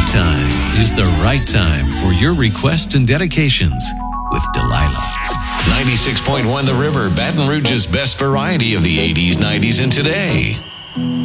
time is the right time for your requests and dedications with Delilah. 96.1 The River, Baton Rouge's best variety of the 80s, 90s, and today.